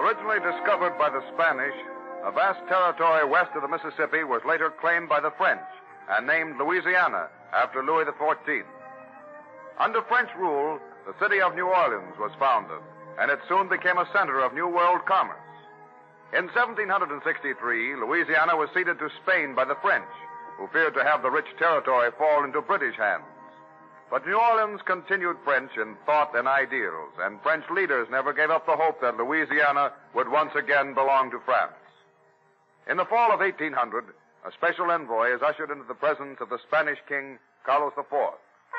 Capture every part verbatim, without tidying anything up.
Originally discovered by the Spanish, a vast territory west of the Mississippi was later claimed by the French and named Louisiana after Louis the fourteenth. Under French rule, the city of New Orleans was founded, and it soon became a center of New World commerce. In seventeen sixty-three, Louisiana was ceded to Spain by the French, who feared to have the rich territory fall into British hands. But New Orleans continued French in thought and ideals, and French leaders never gave up the hope that Louisiana would once again belong to France. In the fall of eighteen hundred, a special envoy is ushered into the presence of the Spanish king, Carlos the Fourth.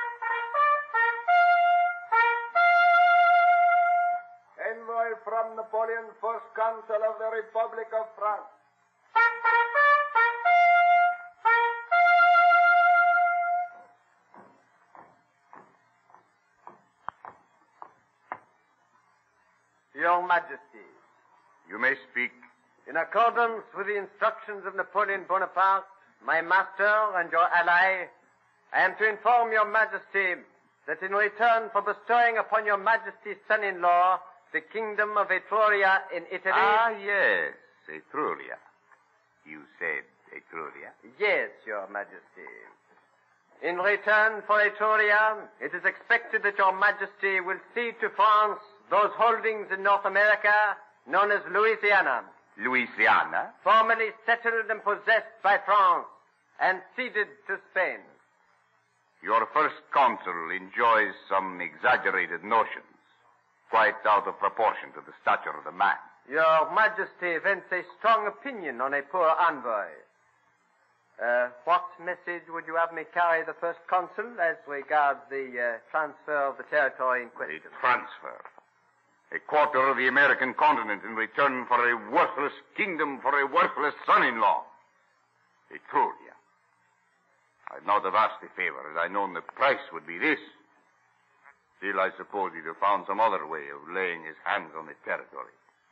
Envoy from Napoleon, First Consul of the Republic of France. Your Majesty. You may speak. In accordance with the instructions of Napoleon Bonaparte, my master and your ally, I am to inform your Majesty that in return for bestowing upon your Majesty's son-in-law the kingdom of Etruria in Italy... Ah, yes, Etruria. You said Etruria? Yes, your Majesty. In return for Etruria, it is expected that your Majesty will cede to France those holdings in North America known as Louisiana. Louisiana? Formerly settled and possessed by France and ceded to Spain. Your first consul enjoys some exaggerated notions, quite out of proportion to the stature of the man. Your Majesty vents a strong opinion on a poor envoy. Uh, what message would you have me carry the first consul as regards the uh, transfer of the territory in question? The transfer? A quarter of the American continent in return for a worthless kingdom for a worthless son-in-law. Etruria. I'd not have asked the favor had I known the price would be this. Still, I suppose he'd have found some other way of laying his hands on the territory.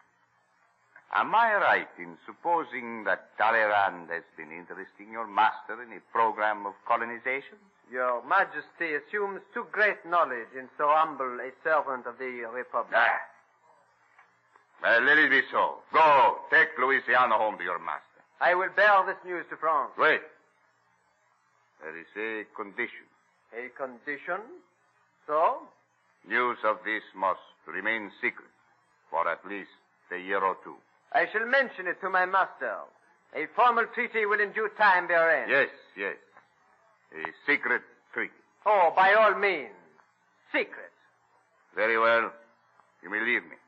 Am I right in supposing that Talleyrand has been interesting your master in a program of colonization? Your Majesty assumes too great knowledge in so humble a servant of the Republic. Ah. Well, let it be so. Go, take Louisiana home to your master. I will bear this news to France. Wait. There is a condition. A condition? So? News of this must remain secret for at least a year or two. I shall mention it to my master. A formal treaty will in due time be arranged. Yes, yes. A secret treaty. Oh, by all means. Secret. Very well. You may leave me.